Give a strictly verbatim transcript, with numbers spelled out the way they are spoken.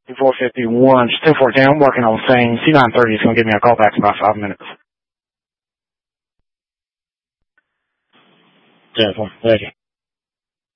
four fifty-one, just two fourteen. I'm working on things. C nine thirty is going to give me a call back in about five minutes. ten four, thank you.